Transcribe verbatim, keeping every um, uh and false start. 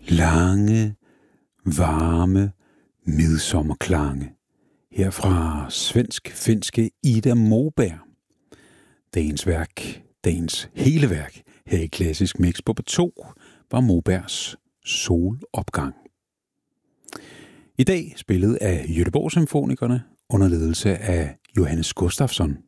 Lange, varme midsommerklange. Her fra svensk-finske Ida Moberg. Dagens værk, dagens hele værk her i Klassisk Mix på P to var Mobergs Solopgang. I dag spillet af Göteborg Symfonikerne under ledelse af Johannes Gustafsson.